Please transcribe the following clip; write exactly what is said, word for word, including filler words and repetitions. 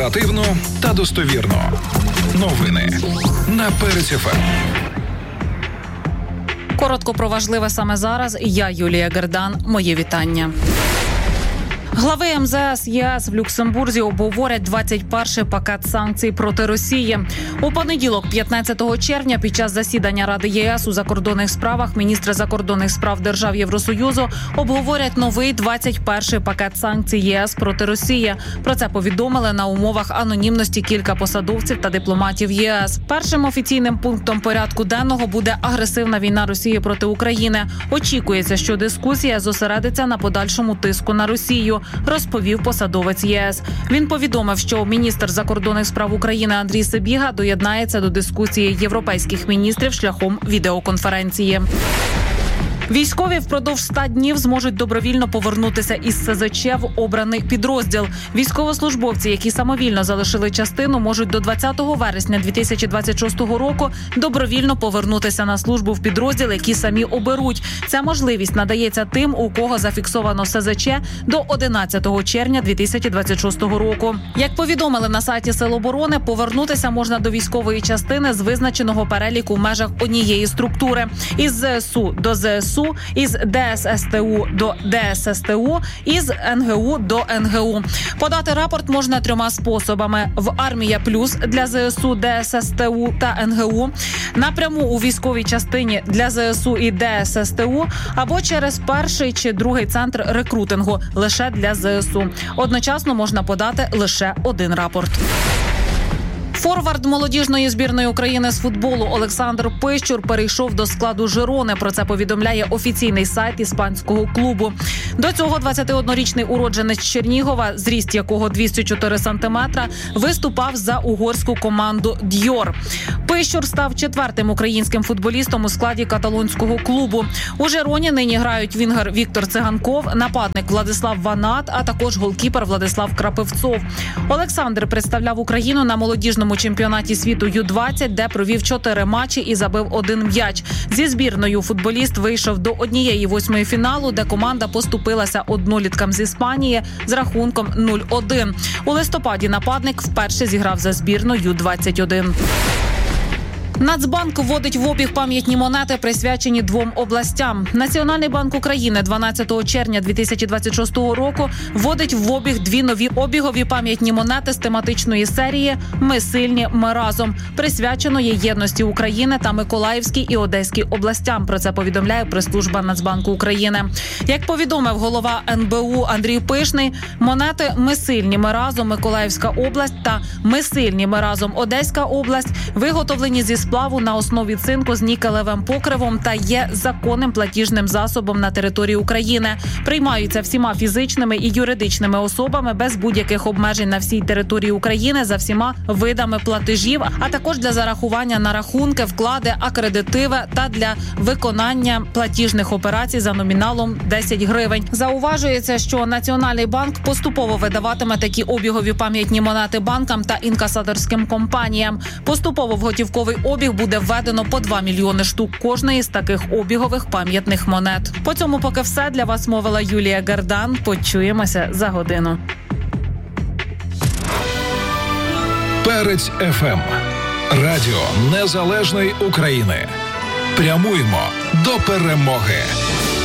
Оперативно та достовірно. Новини на Перець еф ем. Коротко про важливе саме зараз. Я Юлія Гердан. Моє вітання. Глави ем зе ес ЄС в Люксембурзі обговорять двадцять перший пакет санкцій проти Росії. У понеділок, п'ятнадцятого червня, під час засідання Ради ЄС у закордонних справах міністри закордонних справ держав Євросоюзу обговорять новий двадцять перший пакет санкцій ЄС проти Росії. Про це повідомили на умовах анонімності кілька посадовців та дипломатів ЄС. Першим офіційним пунктом порядку денного буде агресивна війна Росії проти України. Очікується, що дискусія зосередиться на подальшому тиску на Росію, розповів посадовець ЄС. Він повідомив, що міністр закордонних справ України Андрій Сибіга доєднається до дискусії європейських міністрів шляхом відеоконференції. Військові впродовж ста днів зможуть добровільно повернутися із ес зет че в обраний підрозділ. Військовослужбовці, які самовільно залишили частину, можуть до двадцятого вересня дві тисячі двадцять шостого року добровільно повернутися на службу в підрозділ, які самі оберуть. Ця можливість надається тим, у кого зафіксовано ес зет че до одинадцятого червня дві тисячі двадцять шостого року. Як повідомили на сайті Сил оборони, повернутися можна до військової частини з визначеного переліку в межах однієї структури. Із зе ес у до зе ес у, із де ес ес те у до де ес ес те у, із ен ге у до ен ге у. Подати рапорт можна трьома способами: в Армія Плюс для зе ес у, де ес ес те у та ен ге у, напряму у військовій частині для зе ес у і де ес ес те у, або через перший чи другий центр рекрутингу лише для зе ес у. Одночасно можна подати лише один рапорт. Форвард молодіжної збірної України з футболу Олександр Пищур перейшов до складу Жирони. Про це повідомляє офіційний сайт іспанського клубу. До цього двадцятиоднорічний уродженець Чернігова, зріст якого двісті чотири сантиметра, виступав за угорську команду «Дьор». Пищур став четвертим українським футболістом у складі каталонського клубу. У Жироні нині грають вінгер Віктор Циганков, нападник Владислав Ванат, а також голкіпер Владислав Крапивцов. Олександр представляв Україну на молодіжному чемпіонаті світу ю двадцять, де провів чотири матчі і забив один м'яч. Зі збірною футболіст вийшов до однієї восьмої фіналу, де команда поступилася одноліткам з Іспанії з рахунком нуль один. У листопаді нападник вперше зіграв за збірну ю двадцять один. Нацбанк вводить в обіг пам'ятні монети, присвячені двом областям. Національний банк України дванадцятого червня дві тисячі двадцять шостого року вводить в обіг дві нові обігові пам'ятні монети з тематичної серії «Ми сильні, ми разом», присвяченої єдності України та Миколаївській і Одеській областям. Про це повідомляє прес-служба Нацбанку України. Як повідомив голова ен бе у Андрій Пишний, монети «Ми сильні, ми разом, Миколаївська область» та «Ми сильні, ми разом, Одеська область» виготовлені зі сплаву на основі цинку з нікелевим покривом та є законним платіжним засобом на території України. Приймаються всіма фізичними і юридичними особами без будь-яких обмежень на всій території України за всіма видами платежів, а також для зарахування на рахунки, вклади, акредитиви та для виконання платіжних операцій за номіналом десять гривень. Зауважується, що Національний банк поступово видаватиме такі обігові пам'ятні монети банкам та інкасаторським компаніям. Поступово в готівковий обіг буде введено по два мільйони штук кожної з таких обігових пам'ятних монет. По цьому поки все. Для вас мовила Юлія Гердан. Почуємося за годину. Перець еф ем. Радіо Незалежної України. Прямуємо до перемоги.